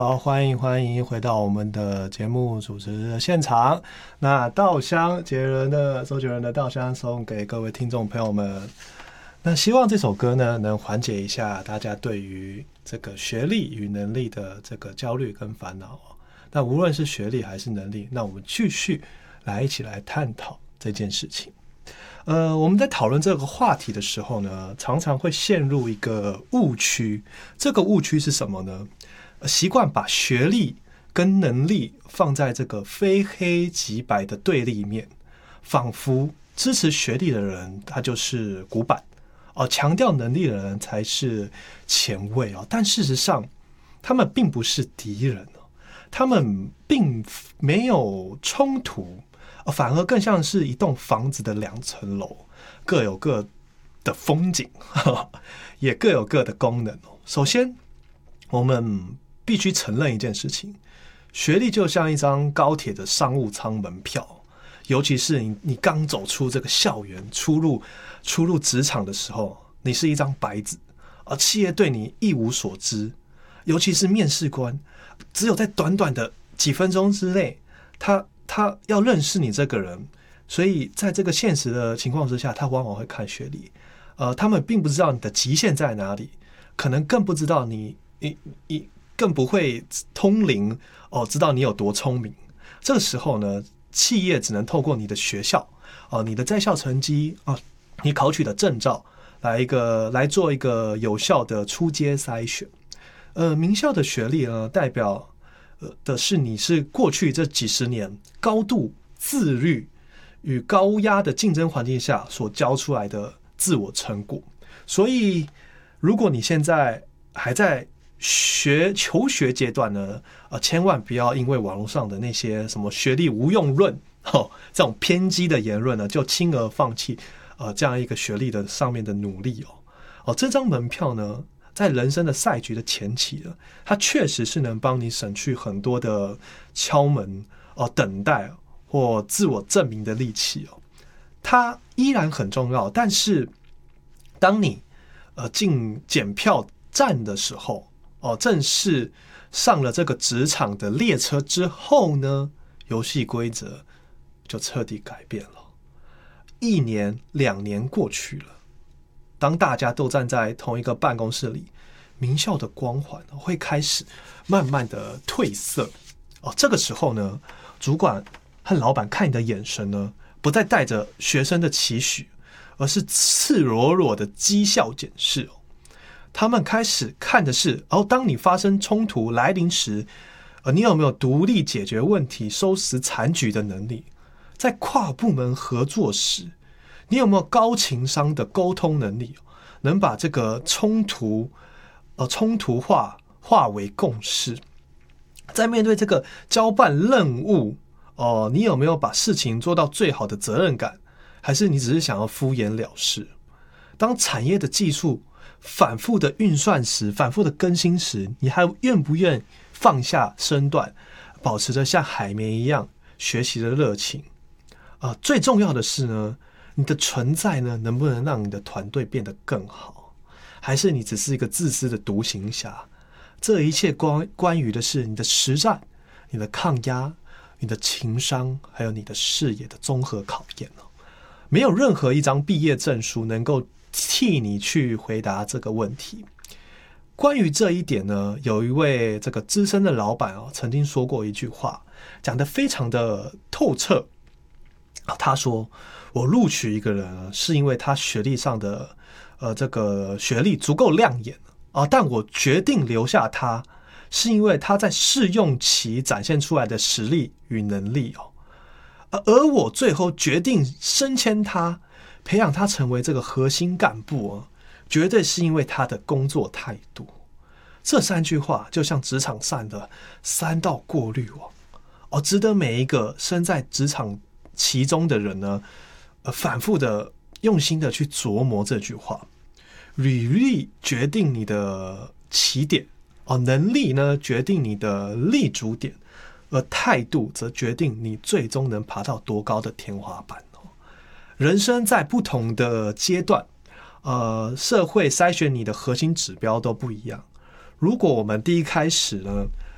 好，欢迎回到我们的节目主持的现场。那稻香周杰伦的稻香送给各位听众朋友们。那希望这首歌呢，能缓解一下大家对于这个学历与能力的这个焦虑跟烦恼。那无论是学历还是能力，那我们继续一起来探讨这件事情。我们在讨论这个话题的时候呢，常常会陷入一个误区。这个误区是什么呢？习惯把学历跟能力放在这个非黑即白的对立面，仿佛支持学历的人他就是古板，强调能力的人才是前卫。但事实上他们并不是敌人，他们并没有冲突，反而更像是一栋房子的2层楼，各有各的风景，也各有各的功能。首先我们必须承认一件事情，学历就像一张高铁的商务舱门票，尤其是你刚走出这个校园，出入职场的时候，你是一张白纸，而企业对你一无所知，尤其是面试官，只有在短短的几分钟之内，他要认识你这个人，所以在这个现实的情况之下，他往往会看学历，他们并不知道你的极限在哪里，可能更不知道你更不会通灵知道你有多聪明。这个时候呢，企业只能透过你的学校你的在校成绩你考取的证照来做一个有效的出阶筛选。名校的学历呢，代表的是你是过去这几十年高度自律与高压的竞争环境下所教出来的自我成果。所以如果你现在还在求学阶段呢，千万不要因为网络上的那些什么学历无用论这种偏激的言论呢，就轻而放弃这样一个学历的上面的努力这张门票呢，在人生的赛局的前期它确实是能帮你省去很多的敲门等待或自我证明的力气它依然很重要。但是当你进检票站的时候正式上了这个职场的列车之后呢，游戏规则就彻底改变了。1年2年过去了，当大家都站在同一个办公室里，名校的光环会开始慢慢的褪色这个时候呢，主管和老板看你的眼神呢，不再带着学生的期许，而是赤裸裸的绩效检视他们开始看的是当你发生冲突来临时，你有没有独立解决问题、收拾残局的能力？在跨部门合作时，你有没有高情商的沟通能力，能把这个冲突化为共识？在面对这个交办任务你有没有把事情做到最好的责任感，还是你只是想要敷衍了事？当产业的技术反复的运算时，反复的更新时，你还愿不愿放下身段，保持着像海绵一样学习的热情？最重要的是呢，你的存在呢，能不能让你的团队变得更好？还是你只是一个自私的独行侠？这一切关于的是你的实战、你的抗压、你的情商，还有你的视野的综合考验没有任何一张毕业证书能够替你去回答这个问题。关于这一点呢，有一位这个资深的老板曾经说过一句话，讲得非常的透彻他说，我录取一个人是因为他学历上的这个学历足够亮眼但我决定留下他是因为他在试用期展现出来的实力与能力而我最后决定升迁他，培养他成为这个核心干部绝对是因为他的工作态度。这3句话就像职场上的3道过滤网值得每一个身在职场其中的人呢反复的用心的去琢磨这句话。履历决定你的起点能力呢决定你的立足点，而态度则决定你最终能爬到多高的天花板人生在不同的阶段社会筛选你的核心指标都不一样。如果我们第一开始呢